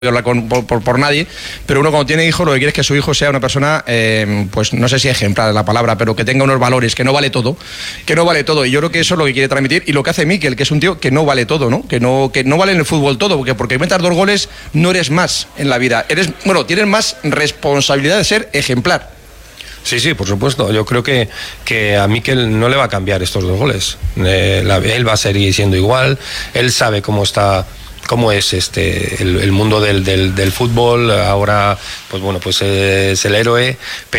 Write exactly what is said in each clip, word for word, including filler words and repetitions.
hablar con, por, por, por nadie, pero uno cuando tiene hijos lo que quiere es que su hijo sea una persona, eh, pues no sé si ejemplar es la palabra, pero que tenga unos valores, que no vale todo, que no vale todo, y yo creo que eso es lo que quiere transmitir, y lo que hace Mikel, que es un tío que no vale todo, ¿no? Que no, que no vale en el fútbol todo, porque porque metas dos goles no eres más en la vida, eres, bueno, tienes más responsabilidad de ser ejemplar. Sí, sí, por supuesto. Yo creo que, que a Mikel no le va a cambiar estos dos goles. Eh, la, él va a seguir siendo igual, él sabe cómo está, cómo es este el, el mundo del, del, del fútbol. Ahora, pues bueno, pues es el héroe,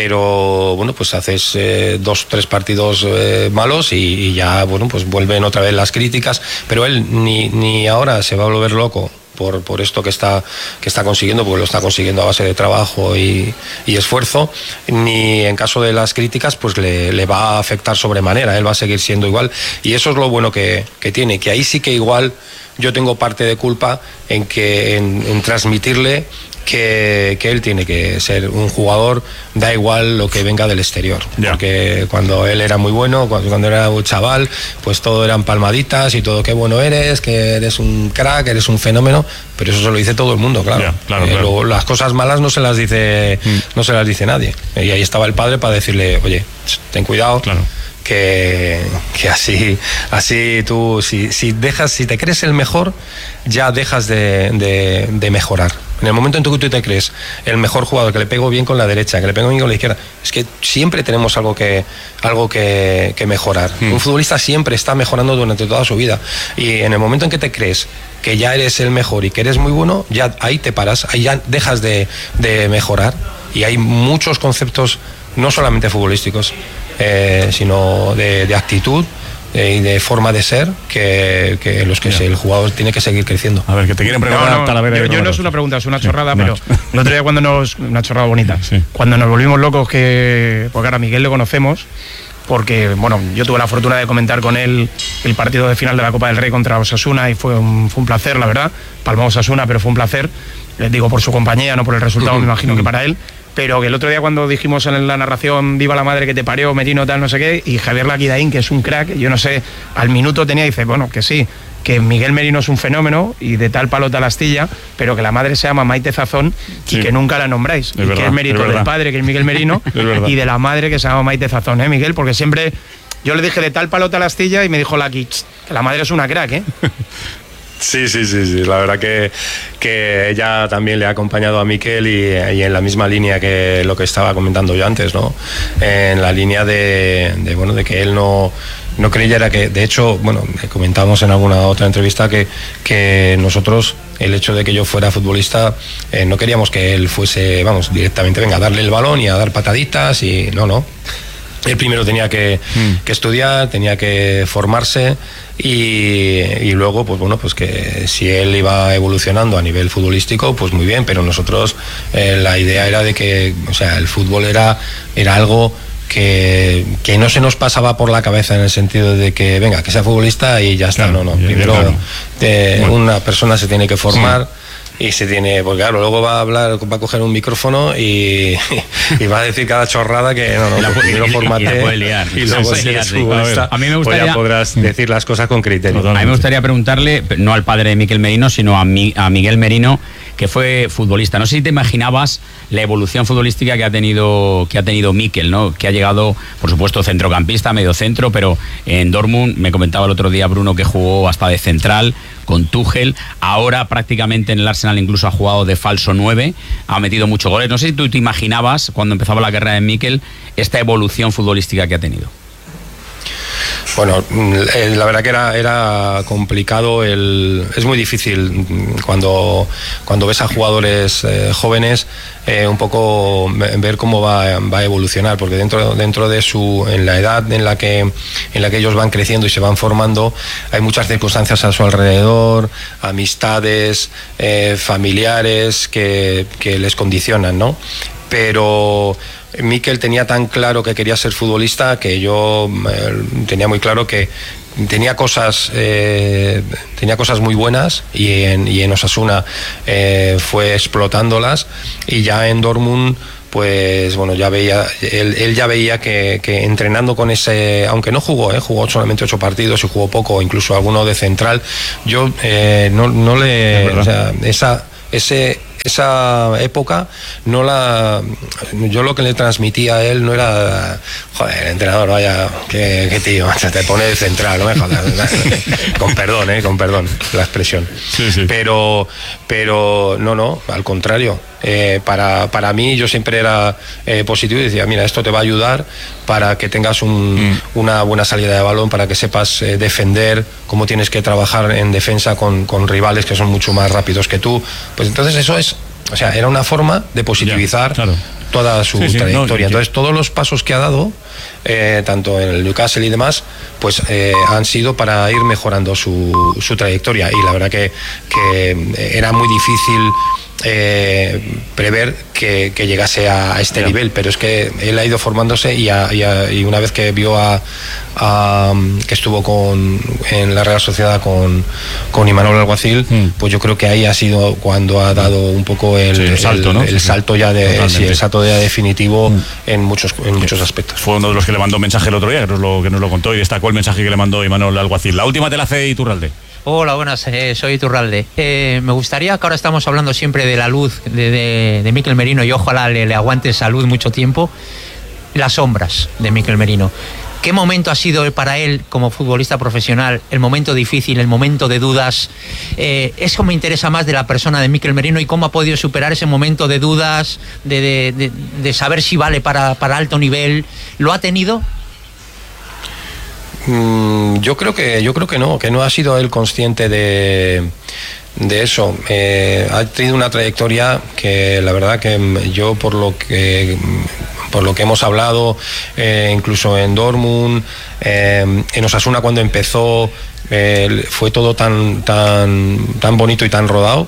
pero bueno, pues haces eh, dos, tres partidos eh, malos y, y ya, bueno, pues vuelven otra vez las críticas, pero él ni, ni ahora se va a volver loco por, por esto que está, que está consiguiendo, porque lo está consiguiendo a base de trabajo y, y esfuerzo, ni en caso de las críticas pues le, le va a afectar sobremanera, él va a seguir siendo igual, y eso es lo bueno que, que tiene, que ahí sí que igual yo tengo parte de culpa en, que, en, en transmitirle que, que él tiene que ser un jugador, da igual lo que venga del exterior, yeah. Porque cuando él era muy bueno, cuando, cuando era un chaval, pues todo eran palmaditas y todo, qué bueno eres, que eres un crack, eres un fenómeno, pero eso se lo dice todo el mundo, claro, yeah, claro, eh, claro. Luego, las cosas malas no se las dice mm. no se las dice nadie, y ahí estaba el padre para decirle, oye, ten cuidado, claro. Que, que así así tú si, si dejas si te crees el mejor, ya dejas de, de, de mejorar. En el momento en que tú te crees el mejor jugador, que le pego bien con la derecha, que le pego bien con la izquierda, es que siempre tenemos algo que algo que, que mejorar. Mm. Un futbolista siempre está mejorando durante toda su vida, y en el momento en que te crees que ya eres el mejor y que eres muy bueno, ya ahí te paras, ahí ya dejas de, de mejorar. Y hay muchos conceptos, no solamente futbolísticos, Eh, sino de, de actitud eh, y de forma de ser que, que en los que se, el jugador tiene que seguir creciendo. A ver, que te quieren preguntar. No, no, Talavera, yo, yo no es una pregunta, es una chorrada, sí, pero el otro día cuando nos, una chorrada bonita, sí. Cuando nos volvimos locos, que porque ahora a Miguel le conocemos, porque bueno, yo tuve la fortuna de comentar con él el partido de final de la Copa del Rey contra Osasuna y fue un, fue un placer, la verdad, palmó Osasuna, pero fue un placer, les digo por su compañía, no por el resultado, uh-huh. Me imagino uh-huh. que para él. Pero que el otro día cuando dijimos en la narración viva la madre que te parió, Merino, tal, no sé qué, y Javier Laquidaín, que es un crack, yo no sé, al minuto tenía, dice, bueno, que sí, que Miguel Merino es un fenómeno y de tal palo tal astilla, pero que la madre se llama Maite Zazón y sí. Que nunca la nombráis, es y verdad, que es mérito es del padre, que es Miguel Merino, es y de la madre que se llama Maite Zazón, ¿eh, Miguel? Porque siempre, yo le dije de tal palo tal astilla y me dijo Laqui, que la madre es una crack, ¿eh? Sí, sí, sí, sí, la verdad que, que ella también le ha acompañado a Mikel y, y en la misma línea que lo que estaba comentando yo antes, ¿no? En la línea de, de bueno, de que él no, no creyera que, de hecho, bueno, comentamos en alguna otra entrevista que, que nosotros, el hecho de que yo fuera futbolista, eh, no queríamos que él fuese, vamos, directamente, venga, a darle el balón y a dar pataditas y no, no. Él primero tenía que, mm. que estudiar, tenía que formarse y, y luego, pues bueno, pues que si él iba evolucionando a nivel futbolístico, pues muy bien, pero nosotros eh, la idea era de que, o sea, el fútbol era, era algo que, que no se nos pasaba por la cabeza en el sentido de que, venga, que sea futbolista y ya está, claro, no, no. Primero claro. eh, bueno. Una persona se tiene que formar. Sí. Y se tiene, porque claro, luego va a hablar, va a coger un micrófono y, y va a decir cada chorrada que no, no, la, primero formate y, y, y, liar, y luego si eres futbolista, a mí me gustaría, pues ya podrás decir las cosas con criterio. A mí me gustaría preguntarle, no al padre de Mikel Merino, sino a, mi, a Miguel Merino, que fue futbolista. No sé si te imaginabas la evolución futbolística que ha tenido que ha tenido Mikel, ¿no? Que ha llegado, por supuesto, centrocampista, medio centro, pero en Dortmund, me comentaba el otro día Bruno que jugó hasta de central con Tuchel, ahora prácticamente en el Arsenal incluso ha jugado de falso nueve, ha metido muchos goles. No sé si tú te imaginabas, cuando empezaba la carrera de Mikel, esta evolución futbolística que ha tenido. Bueno, la verdad que era, era complicado, el, es muy difícil cuando, cuando ves a jugadores eh, jóvenes eh, un poco ver cómo va, va a evolucionar, porque dentro, dentro de su, en la edad en la, que, en la que ellos van creciendo y se van formando, hay muchas circunstancias a su alrededor, amistades, eh, familiares que, que les condicionan, ¿no? Pero Mikel tenía tan claro que quería ser futbolista que yo eh, tenía muy claro que tenía cosas eh, tenía cosas muy buenas y en, y en Osasuna eh, fue explotándolas, y ya en Dortmund pues bueno, ya veía, él, él ya veía que, que entrenando con ese, aunque no jugó, eh, jugó solamente ocho partidos y jugó poco, incluso alguno de central, yo eh, no, no le, o sea, esa ese esa época no la yo lo que le transmitía a él no era joder, entrenador, vaya, qué, qué tío, te pone de central, no me jodas, con perdón, eh, con perdón la expresión, sí, sí. pero pero no, no, al contrario. Eh, para, para mí yo siempre era eh, positivo y decía, mira, esto te va a ayudar para que tengas un, mm. una buena salida de balón, para que sepas eh, defender, cómo tienes que trabajar en defensa con, con rivales que son mucho más rápidos que tú. Pues entonces eso es, o sea, era una forma de positivizar ya, claro. toda su sí, sí, trayectoria. No, entonces que... todos los pasos que ha dado, eh, tanto en el Newcastle y demás, pues eh, han sido para ir mejorando su, su trayectoria, y la verdad que, que era muy difícil Eh, prever que, que llegase a, a este yeah. nivel, pero es que él ha ido formándose y, a, y, a, y una vez que vio a, a que estuvo con en la Real Sociedad con, con Imanol Alguacil, mm. pues yo creo que ahí ha sido cuando ha dado un poco el, sí, el salto, el, ¿no? el salto ya de sí, el salto ya definitivo mm. en muchos en muchos aspectos. Fue uno de los que le mandó mensaje el otro día, que nos lo, que nos lo contó y destacó el mensaje que le mandó Imanol Alguacil. La última te la hace Iturralde. Hola, buenas, eh, soy Iturralde. Eh, me gustaría que ahora estamos hablando siempre de la luz de, de, de Mikel Merino, y ojalá le, le aguante salud mucho tiempo, las sombras de Mikel Merino. ¿Qué momento ha sido para él como futbolista profesional? El momento difícil, el momento de dudas. Eh, eso me interesa más de la persona de Mikel Merino, y cómo ha podido superar ese momento de dudas, de, de, de, de saber si vale para, para alto nivel. ¿Lo ha tenido? Mm, yo creo que yo creo que no, que no ha sido él consciente de, de eso. Eh, ha tenido una trayectoria que la verdad que yo por lo que por lo que hemos hablado, eh, incluso en Dortmund, eh, en Osasuna cuando empezó, eh, fue todo tan tan tan bonito y tan rodado,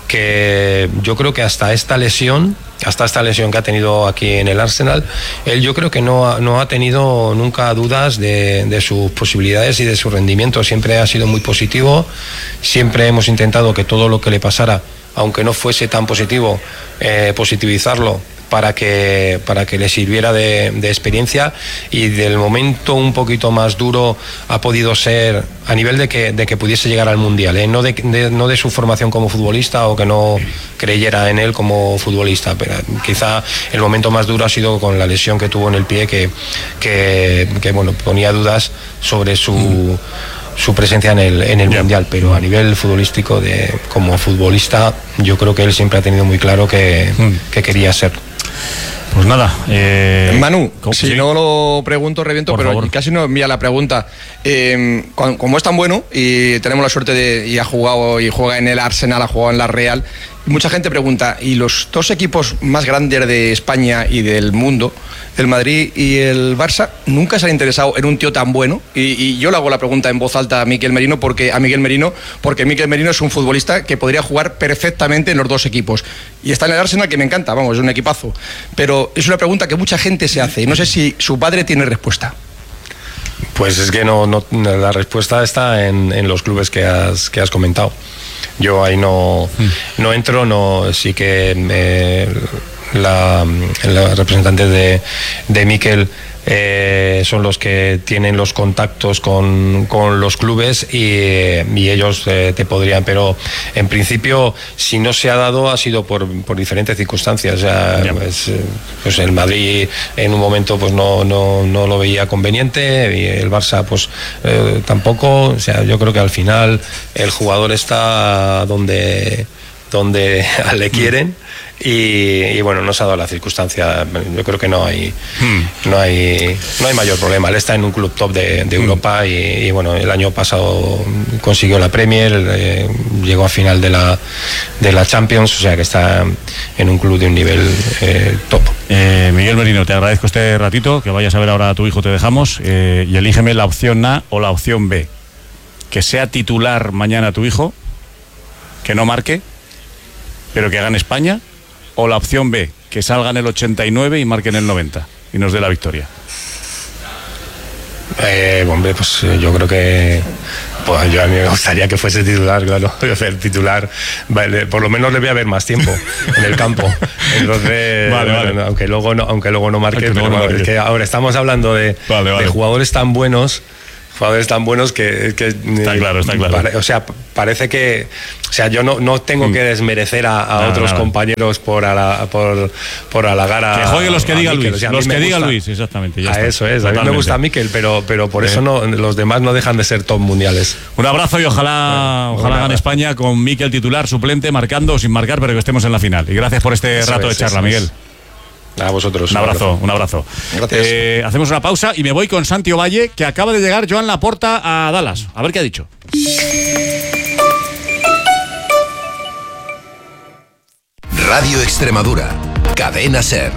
que yo creo que hasta esta lesión hasta esta lesión que ha tenido aquí en el Arsenal, él yo creo que no ha, no ha tenido nunca dudas de, de sus posibilidades y de su rendimiento. Siempre ha sido muy positivo, siempre hemos intentado que todo lo que le pasara, aunque no fuese tan positivo, eh, positivizarlo para que, para que le sirviera de, de experiencia, y del momento un poquito más duro ha podido ser a nivel de que, de que pudiese llegar al Mundial, ¿eh? no, de, de, no de su formación como futbolista o que no creyera en él como futbolista, pero quizá el momento más duro ha sido con la lesión que tuvo en el pie, que, que, que bueno, ponía dudas sobre su... Mm. su presencia en el, en el yeah. Mundial, pero a nivel futbolístico, de como futbolista, yo creo que él siempre ha tenido muy claro que, mm. que quería ser. Pues nada, eh... Manu, si sí. no lo pregunto, reviento, Por pero favor. Casi no envía la pregunta. Eh, como es tan bueno y tenemos la suerte de, y ha jugado y juega en el Arsenal, ha jugado en la Real, mucha gente pregunta, ¿y los dos equipos más grandes de España y del mundo, el Madrid y el Barça, nunca se han interesado en un tío tan bueno? Y, y yo le hago la pregunta en voz alta a Mikel Merino, porque a Miguel Merino, porque Mikel Merino es un futbolista que podría jugar perfectamente en los dos equipos. Y está en el Arsenal, que me encanta, vamos, es un equipazo. Pero es una pregunta que mucha gente se hace y no sé si su padre tiene respuesta. Pues es que no, no la respuesta está en, en los clubes que has, que has comentado. Yo ahí no, mm. no entro, no, sí que eh, la, la representante de, de Mikel eh, son los que tienen los contactos con, con los clubes, y, y ellos eh, te podrían, pero en principio si no se ha dado ha sido por, por diferentes circunstancias. O sea, pues, pues el Madrid en un momento pues no, no, no lo veía conveniente, y el Barça pues eh, tampoco. O sea, yo creo que al final el jugador está donde, donde le quieren. Y, y bueno, no se ha dado la circunstancia. Yo creo que no hay hmm. no hay no hay mayor problema. Él está en un club top de, de Europa, hmm. y, y bueno, el año pasado consiguió la Premier, eh, llegó a final de la de la Champions, o sea que está en un club de un nivel eh, top. Eh, Miguel Merino, te agradezco este ratito, que vayas a ver ahora a tu hijo, te dejamos, eh, y elígeme la opción A o la opción B. Que sea titular mañana tu hijo, que no marque, pero que gane España. O la opción B, que salga en el ochenta y nueve y marque en el noventa y nos dé la victoria. Eh, hombre, pues yo creo que pues yo a mí me gustaría que fuese titular, claro. El titular, vale, por lo menos le voy a ver más tiempo en el campo. Entonces, vale, bueno, vale. aunque luego no, aunque luego no marque, pero no bueno, marque. Es que ahora estamos hablando de, vale, vale. de jugadores tan buenos. jugadores tan buenos que, que está claro, está claro. Pare, o sea, parece que, o sea, yo no, no tengo que desmerecer a, a nada, otros nada. compañeros por, ala, por, por halagar a... Que jueguen los que diga Mikel. Luis, O sea, los que diga gusta, Luis, exactamente. Ya a está. eso es, Totalmente. a mí me gusta Mikel, pero, pero por eso no, los demás no dejan de ser top mundiales. Un abrazo y ojalá, bueno, ojalá gane España con Mikel titular, suplente, marcando o sin marcar, pero que estemos en la final. Y gracias por este eso rato es, de charla, Miguel. Es. A vosotros. Un abrazo, un abrazo. Gracias. Eh, hacemos una pausa y me voy con Santi Ovalle, que acaba de llegar Joan Laporta a Dallas. A ver qué ha dicho. Radio Extremadura, Cadena SER.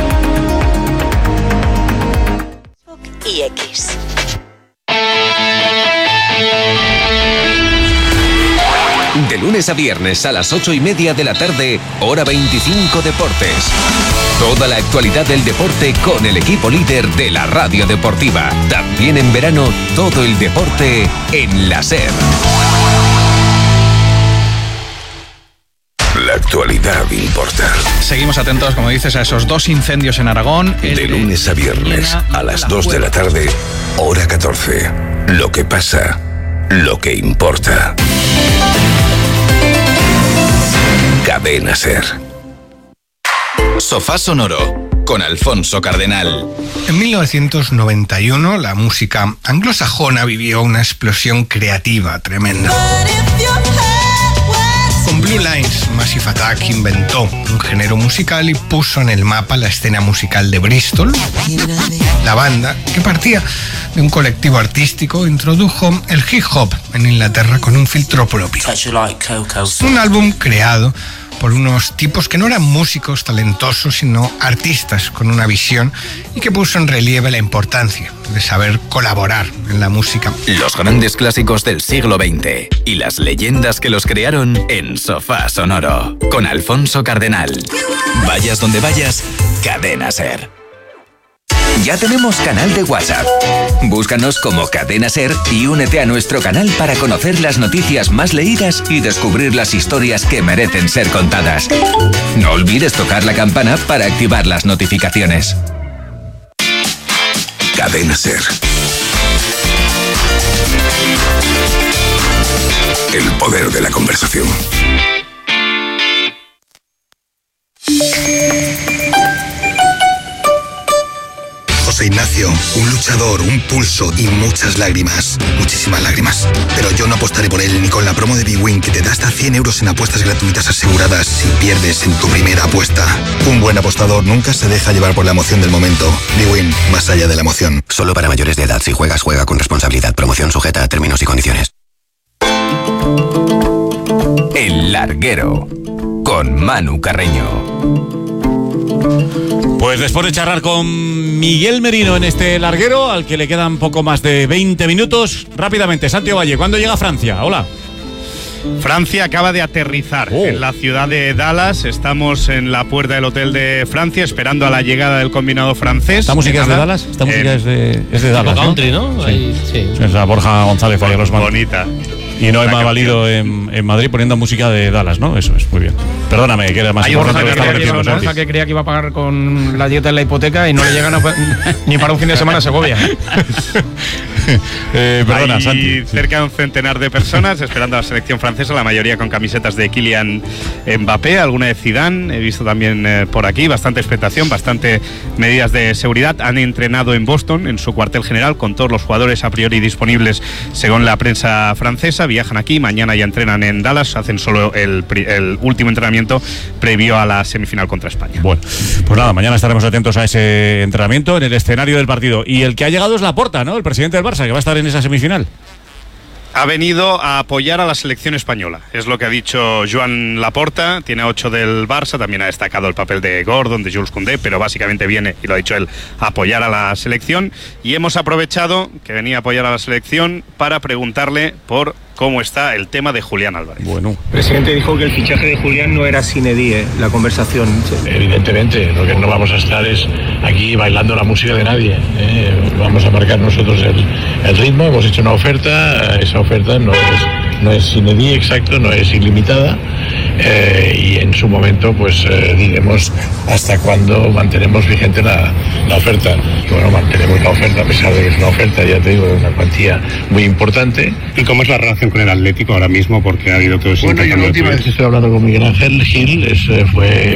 Y X. De lunes a viernes a las ocho y media de la tarde, hora veinticinco Deportes. Toda la actualidad del deporte con el equipo líder de la radio deportiva. También en verano, todo el deporte en la SER. La actualidad importa. Seguimos atentos, como dices, a esos dos incendios en Aragón. De lunes a viernes a las dos de la tarde, hora catorce. Lo que pasa, lo que importa. Cadena SER. Sofá Sonoro, con Alfonso Cardenal. En mil novecientos noventa y uno, la música anglosajona vivió una explosión creativa tremenda. Con Blue Lines, Massive Attack inventó un género musical y puso en el mapa la escena musical de Bristol. La banda, que partía de un colectivo artístico, introdujo el hip hop en Inglaterra con un filtro propio. Un álbum creado por unos tipos que no eran músicos talentosos, sino artistas con una visión, y que puso en relieve la importancia de saber colaborar en la música. Los grandes clásicos del siglo veinte y las leyendas que los crearon en Sofá Sonoro, con Alfonso Cardenal. Vayas donde vayas, Cadena SER. Ya tenemos canal de WhatsApp. Búscanos como Cadena SER y únete a nuestro canal para conocer las noticias más leídas y descubrir las historias que merecen ser contadas. No olvides tocar la campana para activar las notificaciones. Cadena SER. El poder de la conversación. José Ignacio, un luchador, un pulso y muchas lágrimas. Muchísimas lágrimas. Pero yo no apostaré por él ni con la promo de bwin, que te da hasta cien euros en apuestas gratuitas aseguradas si pierdes en tu primera apuesta. Un buen apostador nunca se deja llevar por la emoción del momento. bwin, más allá de la emoción. Solo para mayores de edad. Si juegas, juega con responsabilidad. Promoción sujeta a términos y condiciones. El Larguero, con Manu Carreño. Pues después de charlar con Miguel Merino en este larguero, al que le quedan poco más de veinte minutos, rápidamente, Santi Ovalle, ¿cuándo llega Francia? Hola. Francia acaba de aterrizar oh. en la ciudad de Dallas. Estamos en la puerta del hotel de Francia esperando a la llegada del combinado francés. ¿Esta música es de Dallas? Esta música eh, es, de, es de Dallas, country, ¿no? ¿no? Sí. Ahí, sí. Es la Borja González Valle Rosman. Bonita. Y no me ha valido en, en Madrid poniendo música de Dallas, ¿no? Eso es, muy bien. Perdóname, que era más Hay importante Borja lo que estaba que, diciendo Borja Santi. que creía que iba a pagar con la dieta en la hipoteca y no le llegan a, ni para un fin de semana a Segovia. eh, perdona, Hay Santi. cerca de un centenar de personas esperando a la selección francesa, la mayoría con camisetas de Kylian Mbappé, alguna de Zidane, he visto también eh, por aquí, bastante expectación, bastante medidas de seguridad. Han entrenado en Boston, en su cuartel general, con todos los jugadores a priori disponibles según la prensa francesa. Viajan aquí, mañana ya entrenan en Dallas, hacen solo el, el último entrenamiento previo a la semifinal contra España. Bueno, pues nada, mañana estaremos atentos a ese entrenamiento en el escenario del partido. Y el que ha llegado es Laporta, ¿no? El presidente del Barça, que va a estar en esa semifinal. Ha venido a apoyar a la selección española, es lo que ha dicho Joan Laporta. Tiene ocho del Barça, también ha destacado el papel de Gordon, de Jules Koundé, pero básicamente viene, y lo ha dicho él, a apoyar a la selección. Y hemos aprovechado que venía a apoyar a la selección para preguntarle por cómo está el tema de Julián Álvarez. Bueno. El presidente dijo que el fichaje de Julián no era sine die, la conversación. Evidentemente, lo que no vamos a estar es aquí bailando la música de nadie, ¿eh? Vamos a marcar nosotros el, el ritmo, hemos hecho una oferta, esa oferta no es no es sine die exacto, no es ilimitada, eh, y en su momento pues eh, diremos hasta cuándo mantenemos vigente la, la oferta. Y bueno, mantenemos la oferta a pesar de que es una oferta, ya te digo, de una cuantía muy importante. ¿Y cómo es la relación con el Atlético ahora mismo? Porque ha habido todo ese Bueno, yo la última vez que estoy hablando con Miguel Ángel Gil es, fue